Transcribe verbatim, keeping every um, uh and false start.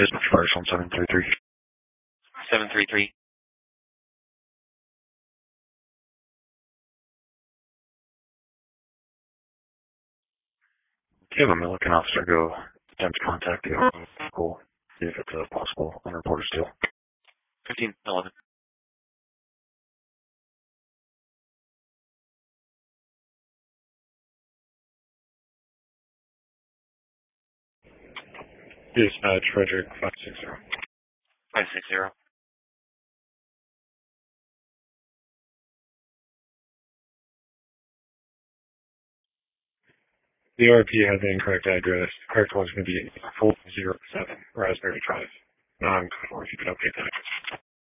Dispatch Fires on seven three three. seven three three. Do you have a Milliken officer go attempt to contact the vehicle, see if it's a possible unreported steal? fifteen eleven. Dispatch Frederick five six zero. five six zero. The R P has the incorrect address. The correct one is going to be four zero seven Raspberry Drive. Um, if you could update that.